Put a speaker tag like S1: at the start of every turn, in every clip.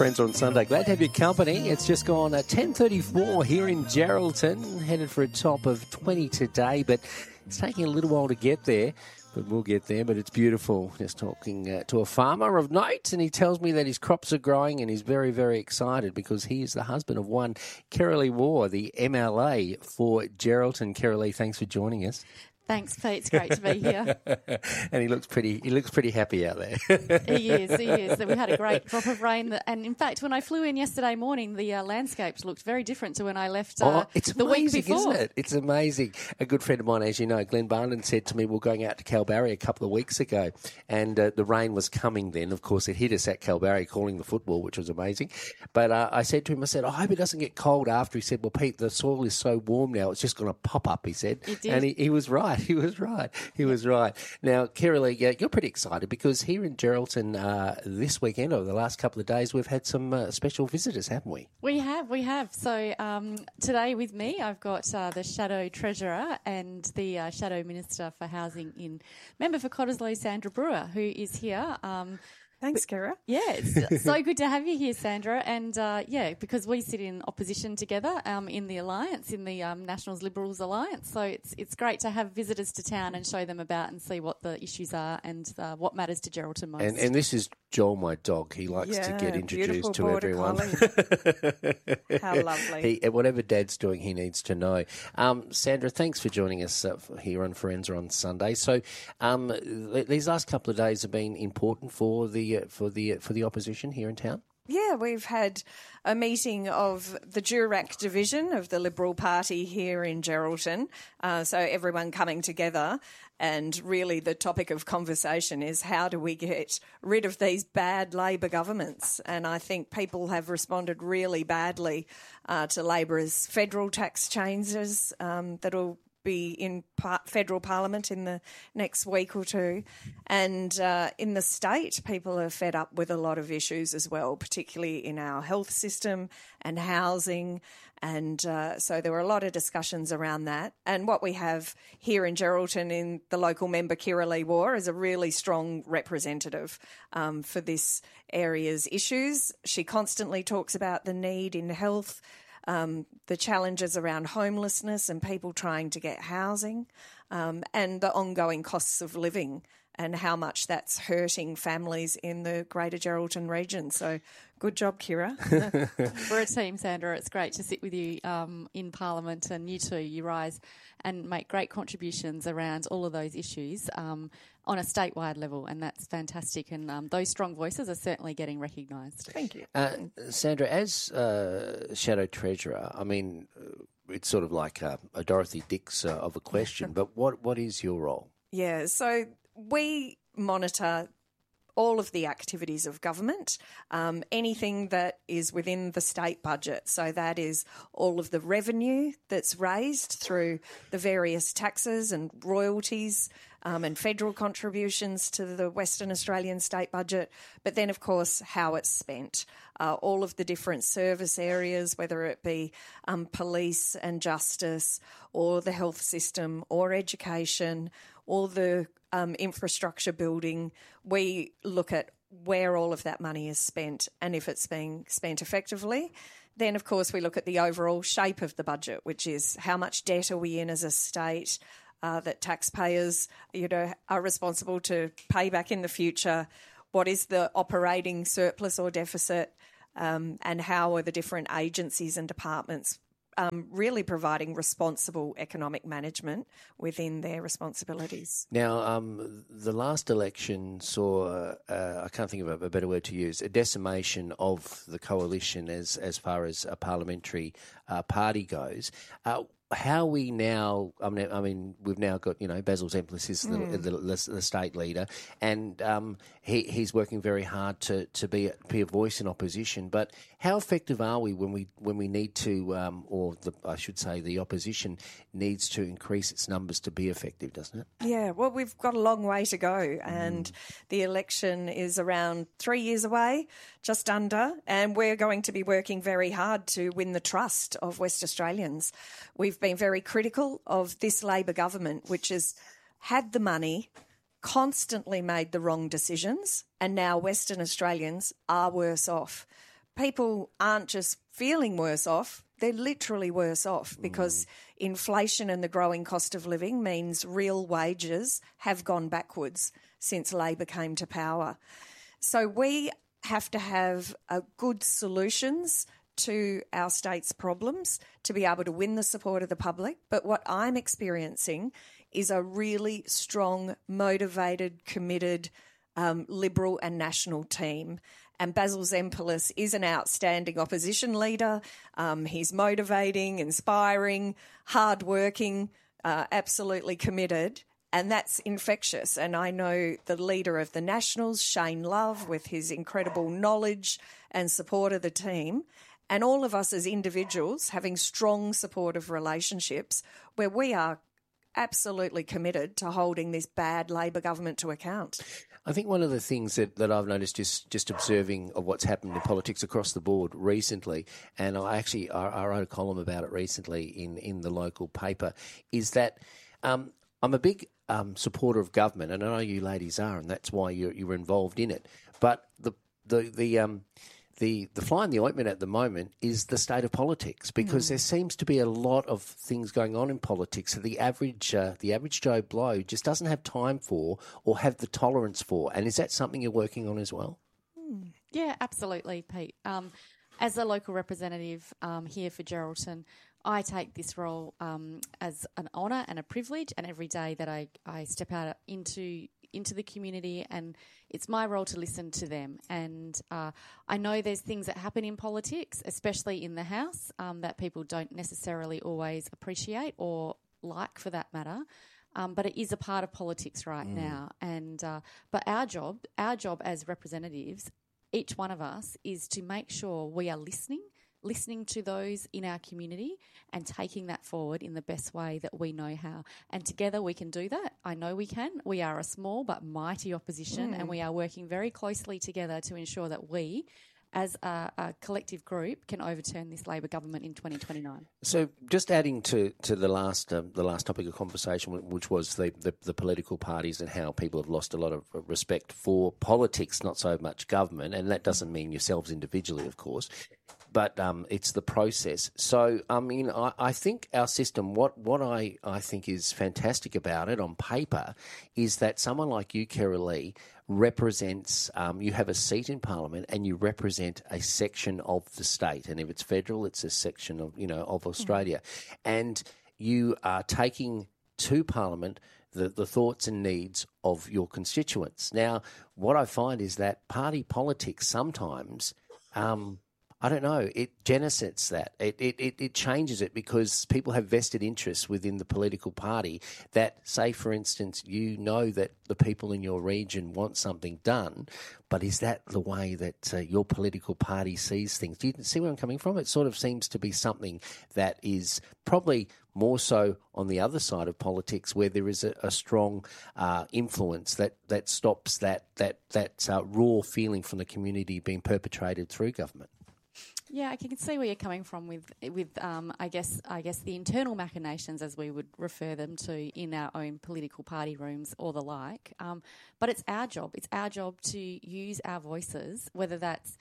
S1: Friends on Sunday. Glad to have your company. It's just gone 10:34 here in Geraldton. Headed for a top of 20 today, but it's taking a little while to get there. But we'll get there, but it's beautiful. Just talking to a farmer of note, and he tells me that his crops are growing, and he's very, very excited because he is the husband of one Kiralee Waugh, the MLA for Geraldton. Kiralee, thanks for joining us.
S2: Thanks, Pete. It's great to be here.
S1: And he looks pretty happy out there.
S2: He is. We had a great drop of rain. And in fact, when I flew in yesterday morning, the landscapes looked very different to when I left the week before.
S1: Isn't it? It's amazing. A good friend of mine, as you know, Glenn Barnden, said to me, we're going out to Kalbarri a couple of weeks ago, and the rain was coming then. Of course, it hit us at Kalbarri calling the football, which was amazing. But I said to him, I hope it doesn't get cold after. He said, well, Pete, the soil is so warm now, it's just going to pop up, he said.
S2: It did.
S1: And he was right. He was right. Now, Kiralee, you're pretty excited because here in Geraldton this weekend, over the last couple of days, we've had some special visitors, haven't we?
S2: We have. So today with me, I've got the Shadow Treasurer and the Shadow Minister for Housing Member for Cottesloe, Sandra Brewer, who is here.
S3: Thanks, Kira.
S2: Yeah, it's so good to have you here, Sandra. And, because we sit in opposition together in the Alliance, in the Nationals Liberals Alliance. So it's great to have visitors to town and show them about and see what the issues are and what matters to Geraldton most.
S1: And this is Joel, my dog. He likes to get introduced to everyone.
S3: How lovely.
S1: Whatever Dad's doing, he needs to know. Sandra, thanks for joining us here on Forenza on Sunday. So these last couple of days have been important for the opposition here in town?
S3: Yeah, we've had a meeting of the Durack division of the Liberal Party here in Geraldton, so everyone coming together, and really the topic of conversation is how do we get rid of these bad Labor governments? And I think people have responded really badly to Labor's federal tax changes that'll be in federal parliament in the next week or two. And in the state, people are fed up with a lot of issues as well, particularly in our health system and housing. And so there were a lot of discussions around that. And what we have here in Geraldton in the local member, Kiralee Waugh, is a really strong representative for this area's issues. She constantly talks about the need in health, the challenges around homelessness and people trying to get housing, and the ongoing costs of living and how much that's hurting families in the Greater Geraldton region. So good job, Kira.
S2: We're a team, Sandra. It's great to sit with you in Parliament, and you too, you rise and make great contributions around all of those issues on a statewide level, and that's fantastic. And those strong voices are certainly getting recognised.
S3: Thank you.
S1: Sandra, as Shadow Treasurer, I mean, it's sort of like a Dorothy Dix of a question, but what is your role?
S3: Yeah, so we monitor all of the activities of government, anything that is within the state budget. So that is all of the revenue that's raised through the various taxes and royalties and federal contributions to the Western Australian state budget, but then, of course, how it's spent. All of the different service areas, whether it be police and justice or the health system or education or the infrastructure building, we look at where all of that money is spent and if it's being spent effectively. Then, of course, we look at the overall shape of the budget, which is how much debt are we in as a state that taxpayers, are responsible to pay back in the future. What is the operating surplus or deficit, and how are the different agencies and departments really providing responsible economic management within their responsibilities.
S1: Now, the last election saw, I can't think of a better word to use, a decimation of the coalition as far as a parliamentary party goes. How we now, I mean, we've now got, Basil Zempilas is the state leader, and he's working very hard to be a voice in opposition. But how effective are we when we need to, the opposition needs to increase its numbers to be effective, doesn't it?
S3: Yeah, well, we've got a long way to go, and the election is around 3 years away, just under, and we're going to be working very hard to win the trust of West Australians. We've been very critical of this Labor government, which has had the money, constantly made the wrong decisions, and now Western Australians are worse off. people aren't just feeling worse off, they're literally worse off because inflation and the growing cost of living means real wages have gone backwards since Labor came to power. So we have to have good solutions to our state's problems to be able to win the support of the public. But what I'm experiencing is a really strong, motivated, committed Liberal and National team. And Basil Zempilas is an outstanding opposition leader. He's motivating, inspiring, hardworking, absolutely committed. And that's infectious. And I know the leader of the Nationals, Shane Love, with his incredible knowledge and support of the team, and all of us as individuals having strong supportive relationships where we are absolutely committed to holding this bad Labor government to account.
S1: I think one of the things that I've noticed just observing of what's happened in politics across the board recently, and I wrote a column about it recently in the local paper, is that I'm a big supporter of government, and I know you ladies are, and that's why you're involved in it. But the fly in the ointment at the moment is the state of politics, because there seems to be a lot of things going on in politics that the average Joe Blow just doesn't have time for or have the tolerance for. And is that something you're working on as well?
S2: Yeah, absolutely, Pete. As a local representative here for Geraldton, I take this role as an honour and a privilege, and every day that I step out into the community, and it's my role to listen to them. And I know there's things that happen in politics, especially in the House, that people don't necessarily always appreciate or like, for that matter. But it is a part of politics right now. And but our job as representatives, each one of us, is to make sure we are listening to those in our community and taking that forward in the best way that we know how. And together we can do that. I know we can. We are a small but mighty opposition, and we are working very closely together to ensure that we, as a collective group, can overturn this Labor government in 2029.
S1: So just adding to the last topic of conversation, which was the political parties and how people have lost a lot of respect for politics, not so much government, and that doesn't mean yourselves individually, of course, but it's the process. So, I mean, I think our system, what I think is fantastic about it on paper is that someone like you, Kirralie, represents, you have a seat in Parliament and you represent a section of the state. And if it's federal, it's a section of, of Australia. And you are taking to Parliament the thoughts and needs of your constituents. Now, what I find is that party politics sometimes, I don't know, it generates that. It changes it because people have vested interests within the political party that, say, for instance, that the people in your region want something done, but is that the way that your political party sees things? Do you see where I'm coming from? It sort of seems to be something that is probably more so on the other side of politics, where there is a strong influence that stops that raw feeling from the community being perpetrated through government.
S2: Yeah, I can see where you're coming from with I guess the internal machinations, as we would refer them to, in our own political party rooms or the like. But it's our job. It's our job to use our voices, whether that's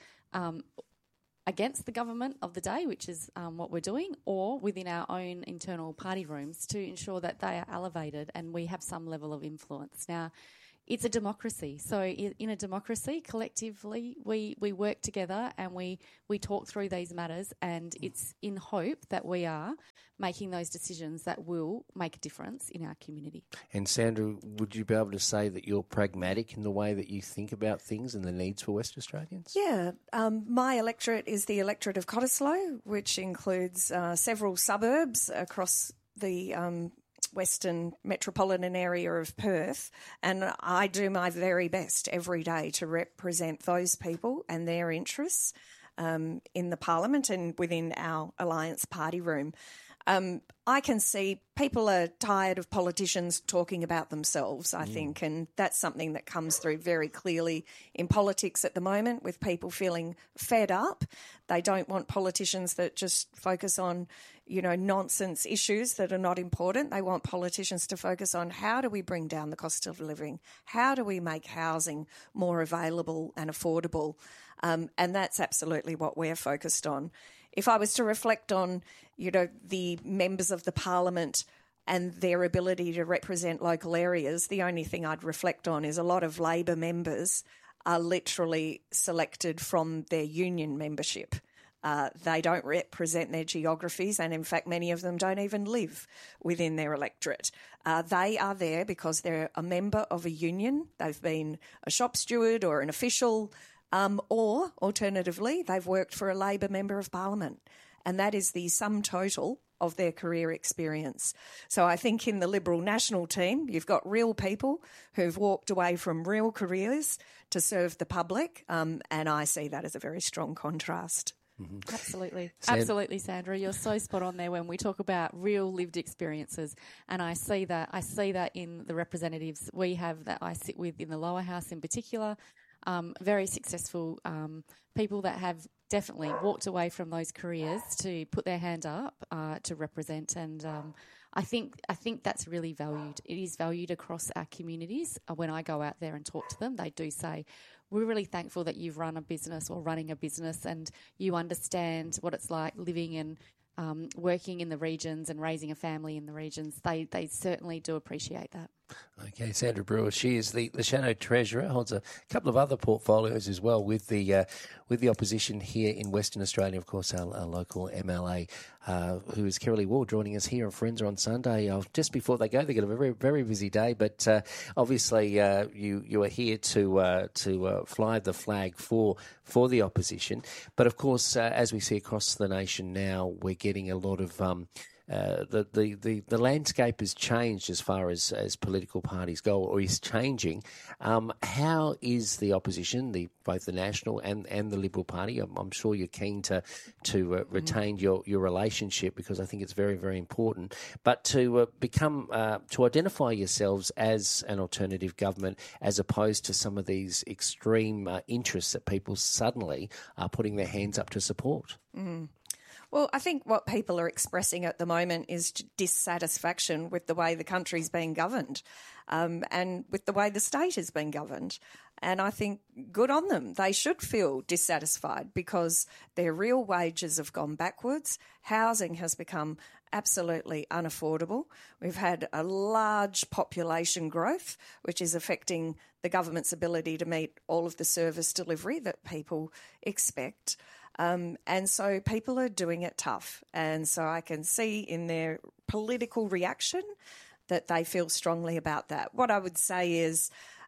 S2: against the government of the day, which is what we're doing, or within our own internal party rooms, to ensure that they are elevated and we have some level of influence. Now, it's a democracy. So in a democracy, collectively, we work together and we talk through these matters, and it's in hope that we are making those decisions that will make a difference in our community. And
S1: Sandra, would you be able to say that you're pragmatic in the way that you think about things and the needs for West Australians?
S3: Yeah. My electorate is the electorate of Cottesloe, which includes several suburbs across the Western metropolitan area of Perth, and I do my very best every day to represent those people and their interests in the Parliament and within our Alliance party room. I can see people are tired of politicians talking about themselves, I think, and that's something that comes through very clearly in politics at the moment, with people feeling fed up. They don't want politicians that just focus on, nonsense issues that are not important. They want politicians to focus on how do we bring down the cost of living? How do we make housing more available and affordable? And that's absolutely what we're focused on. If I was to reflect on, the members of the parliament and their ability to represent local areas, the only thing I'd reflect on is a lot of Labor members are literally selected from their union membership. They don't represent their geographies, and in fact, many of them don't even live within their electorate. They are there because they're a member of a union. They've been a shop steward or an official, or alternatively, they've worked for a Labor member of Parliament. And that is the sum total of their career experience. So I think in the Liberal national team, you've got real people who've walked away from real careers to serve the public, and I see that as a very strong contrast.
S1: Mm-hmm.
S2: Absolutely, Sandra. You're so spot on there when we talk about real lived experiences, and I see that in the representatives we have that I sit with in the lower house in particular. Very successful people that have definitely walked away from those careers to put their hand up to represent, and I think that's really valued. It is valued across our communities. When I go out there and talk to them, they do say, we're really thankful that you've run a business or running a business and you understand what it's like living and working in the regions and raising a family in the regions. They certainly do appreciate that.
S1: Okay, Sandra Brewer, she is the Shadow Treasurer, holds a couple of other portfolios as well with the opposition here in Western Australia. Of course, our local MLA, who is Kirralie Ward, joining us here on Friends on Sunday. Just before they go, they've got a very, very busy day, but obviously you are here to fly the flag for the opposition. But of course, as we see across the nation now, we're getting a lot of the landscape has changed as far as political parties go, or is changing. How is the opposition, both the National and the Liberal Party? I'm sure you're keen to retain your relationship, because I think it's very, very important. But to to identify yourselves as an alternative government, as opposed to some of these extreme interests that people suddenly are putting their hands up to support.
S3: Mm. Well, I think what people are expressing at the moment is dissatisfaction with the way the country's being governed, and with the way the state is being governed. And I think good on them. They should feel dissatisfied because their real wages have gone backwards. Housing has become absolutely unaffordable. We've had a large population growth, which is affecting the government's ability to meet all of the service delivery that people expect. And so people are doing it tough. And so I can see in their political reaction that they feel strongly about that. What I would say is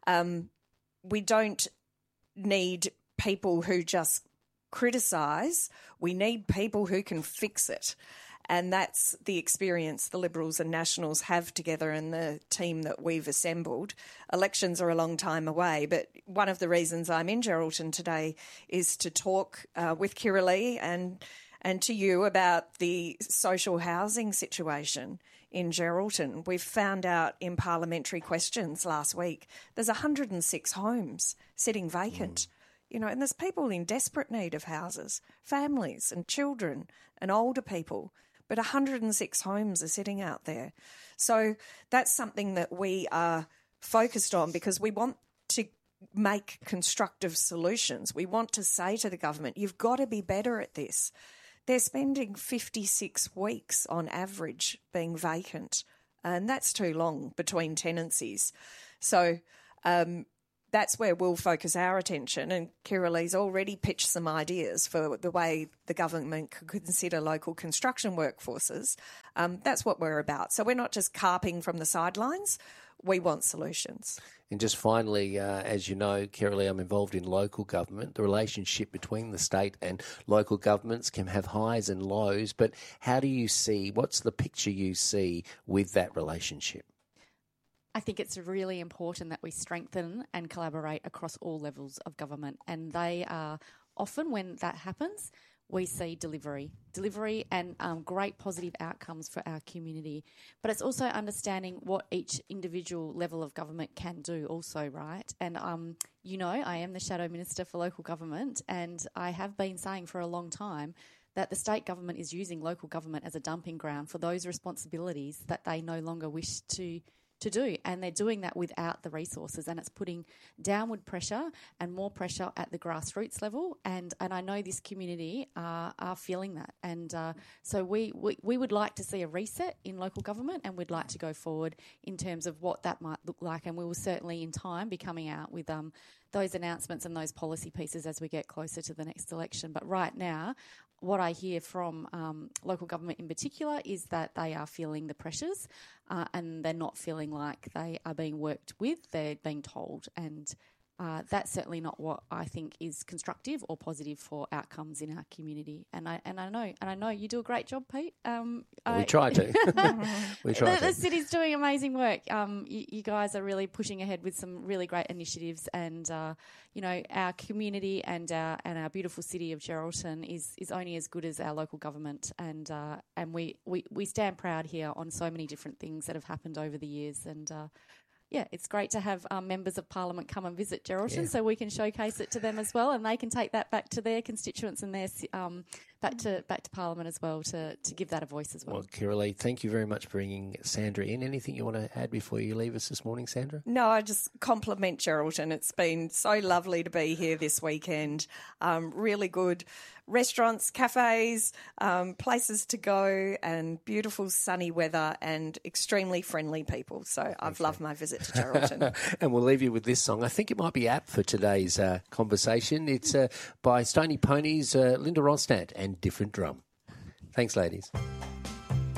S3: we don't need people who just criticise. We need people who can fix it. And that's the experience the Liberals and Nationals have together and the team that we've assembled. Elections are a long time away, but one of the reasons I'm in Geraldton today is to talk with Kirralie and to you about the social housing situation in Geraldton. We've found out in parliamentary questions last week there's 106 homes sitting vacant. And there's people in desperate need of houses, families and children and older people. But 106 homes are sitting out there. So that's something that we are focused on, because we want to make constructive solutions. We want to say to the government, you've got to be better at this. They're spending 56 weeks on average being vacant, and that's too long between tenancies. So that's where we'll focus our attention, and Kirralie's already pitched some ideas for the way the government could consider local construction workforces. That's what we're about. So we're not just carping from the sidelines, we want solutions.
S1: And just finally, as you know, Kirralie, I'm involved in local government. The relationship between the state and local governments can have highs and lows, but how do you see, what's the picture you see with that relationship?
S2: I think it's really important that we strengthen and collaborate across all levels of government, and they are often, when that happens, we see delivery and great positive outcomes for our community. But it's also understanding what each individual level of government can do also, right? And, I am the Shadow Minister for Local Government, and I have been saying for a long time that the state government is using local government as a dumping ground for those responsibilities that they no longer wish to do, and they're doing that without the resources, and it's putting downward pressure and more pressure at the grassroots level, and I know this community are feeling that, and so we would like to see a reset in local government, and we'd like to go forward in terms of what that might look like, and we will certainly in time be coming out with those announcements and those policy pieces as we get closer to the next election. But right now, what I hear from local government in particular is that they are feeling the pressures and they're not feeling like they are being worked with, they're being told. And that's certainly not what I think is constructive or positive for outcomes in our community. And I know you do a great job, Pete.
S1: We try to. We try to.
S2: The city's doing amazing work. You guys are really pushing ahead with some really great initiatives, and our community and our beautiful city of Geraldton is only as good as our local government, and we stand proud here on so many different things that have happened over the years, and. Yeah, it's great to have members of Parliament come and visit Geraldton, so we can showcase it to them as well, and they can take that back to their constituents and their back to Parliament as well to give that a voice as well.
S1: Well, Kiralee, thank you very much for bringing Sandra in. Anything you want to add before you leave us this morning, Sandra?
S3: No, I just compliment Geraldton. It's been so lovely to be here this weekend. Really good restaurants, cafes, places to go, and beautiful sunny weather and extremely friendly people. So I've loved my visit to Geraldton.
S1: And we'll leave you with this song. I think it might be apt for today's conversation. It's by Stony Ponies, Linda Ronstadt and Different Drum. Thanks, ladies.